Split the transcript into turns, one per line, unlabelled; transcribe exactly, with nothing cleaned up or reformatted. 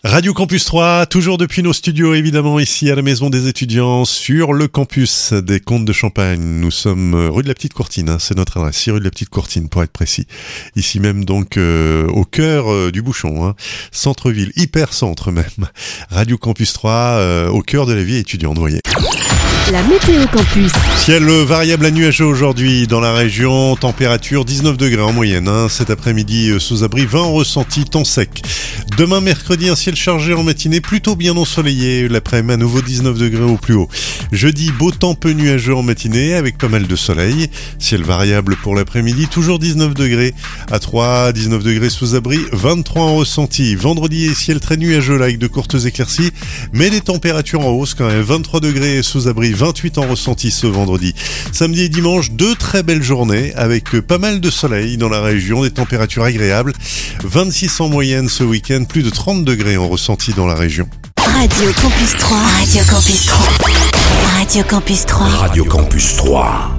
Radio Campus trois, toujours depuis nos studios évidemment ici à la Maison des étudiants sur le campus des Comtes de Champagne. Nous sommes rue de la Petite Courtine, hein, c'est notre adresse, rue de la Petite Courtine pour être précis. Ici même donc euh, au cœur euh, du bouchon, hein, centre-ville, hyper centre même. Radio Campus trois euh, au cœur de la vie étudiante, vous voyez.
La météo campus.
Ciel variable à nuageux aujourd'hui dans la région, température dix-neuf degrés en moyenne, hein. Cet après-midi sous abri vingt en ressenti, temps sec. Demain mercredi, un ciel chargé en matinée, plutôt bien ensoleillé, l'après-midi à nouveau dix-neuf degrés au plus haut. Jeudi, beau temps peu nuageux en matinée avec pas mal de soleil, ciel variable pour l'après-midi, toujours dix-neuf degrés à Troyes, dix-neuf degrés sous abri, vingt-trois en ressenti. Vendredi, ciel très nuageux là avec de courtes éclaircies, mais des températures en hausse quand même, vingt-trois degrés sous abri, vingt-huit en ressenti ce vendredi. Samedi et dimanche, deux très belles journées avec pas mal de soleil dans la région, des températures agréables. vingt-six en moyenne ce week-end, plus de trente degrés en ressenti dans la région.
Radio Campus trois. Radio Campus trois. Radio Campus trois.
Radio Campus trois.